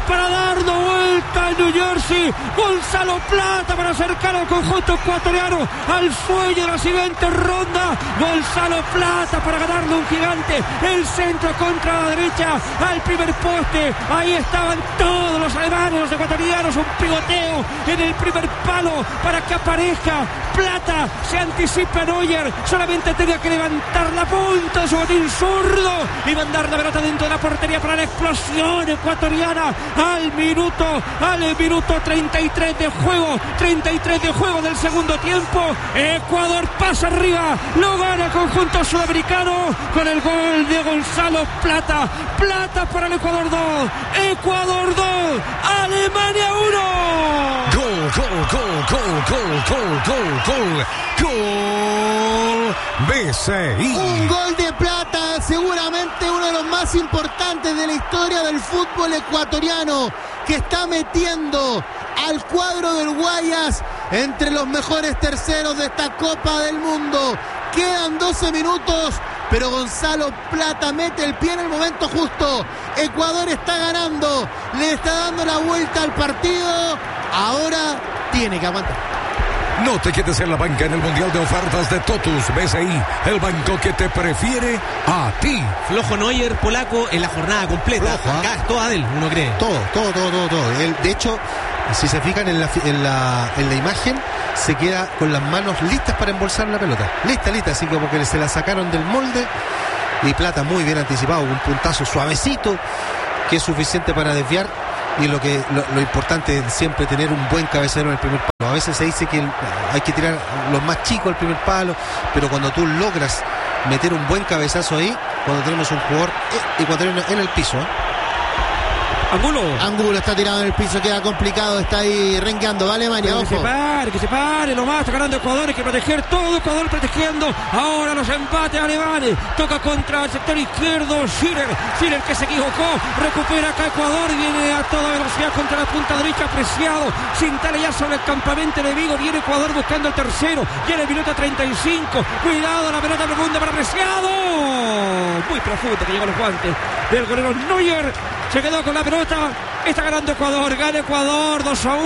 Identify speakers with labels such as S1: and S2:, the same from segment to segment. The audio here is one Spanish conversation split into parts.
S1: para darnos vuelta en New Jersey. Gonzalo Plata para acercar al conjunto ecuatoriano al fuelle de la siguiente ronda. Gonzalo Plata para ganarle un gigante. El centro contra la derecha al primer poste. Ahí estaban todos los alemanes, los ecuatorianos. Un pivoteo en el primer palo para que aparezca Plata. Se anticipa Neuer. Solamente tenga que levantar la punta de su botín zurdo y mandar la pelota dentro de la portería para la explosión ecuatoriana al minuto 33 de juego del segundo tiempo. Ecuador pasa arriba, lo gana el conjunto sudamericano con el gol de Gonzalo Plata. Plata para el Ecuador 2, Ecuador 2, Alemania 1.
S2: Gol BCI.
S3: Un gol de Plata, seguramente uno de los más importantes de la historia del fútbol ecuatoriano, que está metiendo al cuadro del Guayas entre los mejores terceros de esta Copa del Mundo. Quedan 12 minutos, pero Gonzalo Plata mete el pie en el momento justo. Ecuador está ganando, le está dando la vuelta al partido. Ahora tiene que aguantar.
S2: No te quedes en la banca en el Mundial de Ofertas de Totus BCI, el banco que te prefiere a ti.
S4: Flojo Neuer, polaco, en la jornada completa. Acá es toda de él, uno cree.
S5: Todo. Él, de hecho, si se fijan en la imagen, se queda con las manos listas para embolsar la pelota. Lista, así como que se la sacaron del molde. Y Plata muy bien anticipado, un puntazo suavecito, que es suficiente para desviar. Y lo importante es siempre tener un buen cabecero en el primer palo. A veces se dice que hay que tirar los más chicos al primer palo, pero cuando tú logras meter un buen cabezazo ahí, cuando tenemos un jugador ecuatoriano en el piso.
S3: Angulo está tirado en el piso, queda complicado, está ahí renqueando, va Alemania, ojo.
S1: Que se pare, lo más, está ganando Ecuador, hay que proteger todo, Ecuador protegiendo, ahora los empates alemanes, toca contra el sector izquierdo, Schiller que se equivocó, recupera acá Ecuador, viene a toda velocidad contra la punta derecha, Preciado, Cintale ya sobre el campamento de Vigo, viene Ecuador buscando el tercero, ya en el minuto 35, cuidado, la pelota profunda para Preciado, muy profundo que llegó los guantes del golero Neuer. Se quedó con la pelota, está ganando Ecuador, gana Ecuador,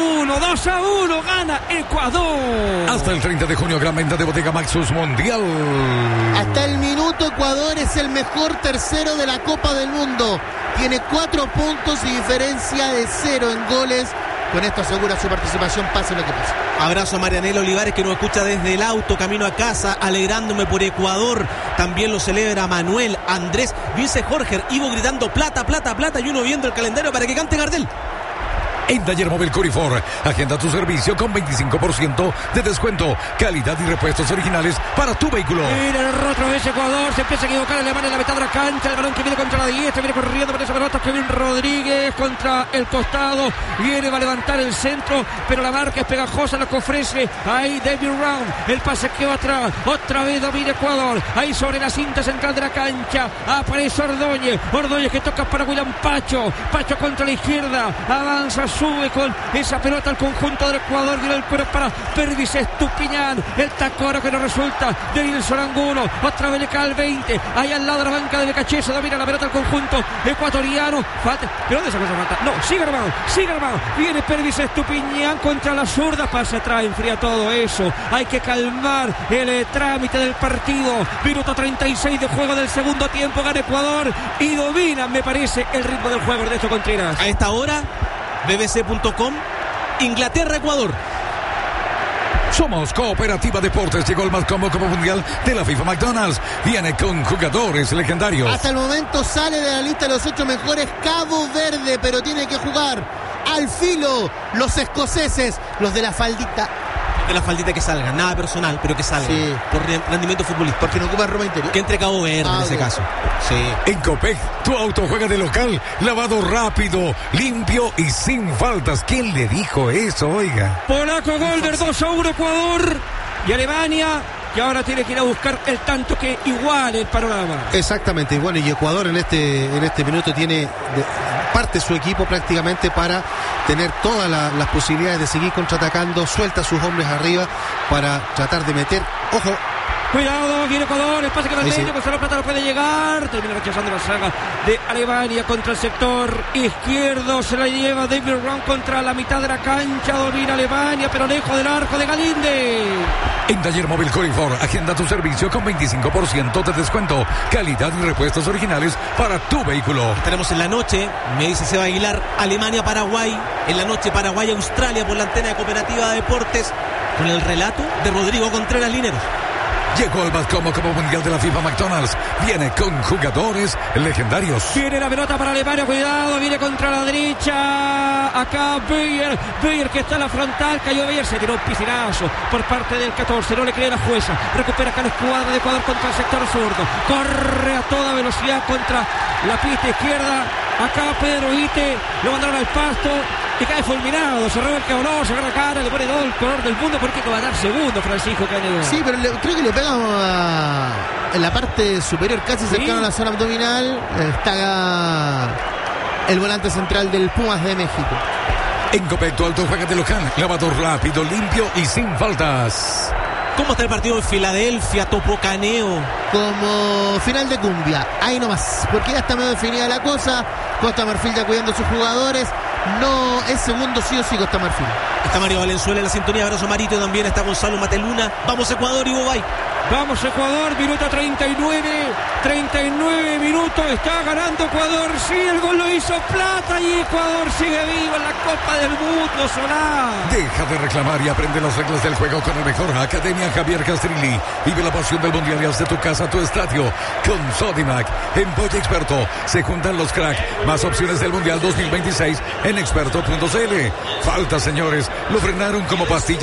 S1: 2-1, gana Ecuador.
S2: Hasta el 30 de junio, gran venta de Bodega Maxus Mundial.
S3: Hasta el minuto Ecuador es el mejor tercero de la Copa del Mundo. Tiene 4 puntos y diferencia de 0 en goles. Con esto asegura su participación, pase lo que pase.
S4: Abrazo a Marianela Olivares, que nos escucha desde el auto, camino a casa, alegrándome por Ecuador. También lo celebra Manuel, Andrés, dice Jorge, Ivo gritando plata, y uno viendo el calendario para que cante Gardel.
S2: En Taller Móvil Corifor, agenda tu servicio con 25% de descuento, calidad y repuestos originales para tu vehículo.
S1: Mira el rostro de ese Ecuador, se empieza a equivocar Alemania en la mitad de la cancha, el balón que viene contra la diestra, viene corriendo por esa pelota, Kevin Rodríguez contra el costado, va a levantar el centro, pero la marca es pegajosa, lo que ofrece ahí David Round, el pase que va atrás, otra vez domina Ecuador, ahí sobre la cinta central de la cancha, aparece Ordóñez que toca para William Pacho contra la izquierda, avanza, sube con esa pelota al conjunto del Ecuador, viene el cuero para Pervis Estupiñán, el tacoro que no resulta de Nilson Angulo, otra vez le cae el 20, ahí al lado de la banca de Becachese, domina la pelota al conjunto ecuatoriano, falta, ¿pero dónde se esa falta? No, sigue armado, viene Pervis Estupiñán contra la zurda, pasa atrás, enfría todo eso, hay que calmar el trámite del partido, minuto 36 de juego del segundo tiempo, gana Ecuador y domina, me parece, el ritmo del juego. Ernesto Contreras.
S4: A esta hora bbc.com, Inglaterra-Ecuador.
S2: Somos Cooperativa Deportes, llegó el más cómodo Copa Mundial de la FIFA. McDonald's viene con jugadores legendarios.
S3: Hasta el momento sale de la lista de los 8 mejores Cabo Verde, pero tiene que jugar al filo los escoceses, los de la faldita.
S4: De la faldita que salgan, nada personal, pero que salgan, sí, por rendimiento futbolístico.
S3: Porque no ocupan ropa interior.
S4: Que entre Cabo Verde en ese caso.
S2: Sí. En Copec, tu auto juega de local, lavado rápido, limpio y sin faltas. ¿Quién le dijo eso, oiga?
S1: Polaco Golder, 2-1 Ecuador y Alemania, que ahora tiene que ir a buscar el tanto que iguale el panorama.
S5: Exactamente, bueno, y Ecuador en este minuto tiene parte su equipo prácticamente para tener todas las posibilidades de seguir contraatacando, suelta a sus hombres arriba para tratar de meter, ojo,
S1: Cuidado, viene Ecuador, el pase que va al
S5: Ahí sí.
S1: medio, Gonzalo Plata no puede llegar. Termina rechazando la saga de Alemania contra el sector izquierdo. Se la lleva David Raum contra la mitad de la cancha. Domina Alemania, pero lejos del arco de Galinde.
S2: En Taller Móvil Corifor, agenda tu servicio con 25% de descuento. Calidad y repuestos originales para tu vehículo.
S4: Estaremos en la noche, me dice Seba Aguilar, Alemania-Paraguay. En la noche Paraguay-Australia por la antena de Cooperativa de Deportes. Con el relato de Rodrigo Contreras Lineros.
S2: Llegó el más cómodo como mundial de la FIFA McDonald's. Viene con jugadores legendarios.
S1: Viene la pelota para Alemania, cuidado, viene contra la derecha. Acá Beyer que está en la frontal, cayó Beyer, se tiró un piscinazo por parte del 14, no le cree la jueza. Recupera acá la escuadra de Ecuador contra el sector zurdo. Corre a toda velocidad contra la pista izquierda. Acá Pedro Ite, lo mandaron al pasto y cae fulminado. Se roba el cabrón, se agarra la cara, le pone todo el color del mundo porque va a dar segundo Francisco Caneo.
S3: Sí, pero creo que le pega en la parte superior, casi cercano a la zona abdominal. Está el volante central del Pumas de México.
S2: En Copec, tu auto juega de local. Lavado rápido, limpio y sin faltas.
S4: ¿Cómo está el partido en Filadelfia, Topocaneo?
S3: Como final de cumbia, ahí nomás, porque ya está medio definida la cosa. Costa Marfil ya cuidando a sus jugadores. No es segundo sí o sí Costa Marfil.
S4: Está Mario Valenzuela en la sintonía, abrazo Marito, también está Gonzalo Mateluna. Vamos Ecuador y Bobay.
S1: Vamos Ecuador, minuto 39 minutos, está ganando Ecuador, sí, el gol lo hizo Plata y Ecuador sigue vivo en la Copa del Mundo, Solá.
S2: Deja de reclamar y aprende las reglas del juego con el mejor. Academia Javier Castrilli. Vive la pasión del mundial y haz de tu casa tu estadio. Con Sodimac, en Pollo Experto, se juntan los cracks. Más opciones del mundial 2026 en experto.cl. Falta, señores, lo frenaron como pastilla.